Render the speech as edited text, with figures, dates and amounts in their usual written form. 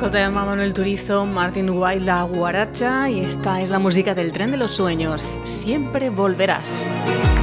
Escoltem a Manuel Turizo, Martin White, La Guaracha, y esta es la música del Tren de los Sueños. Siempre volverás.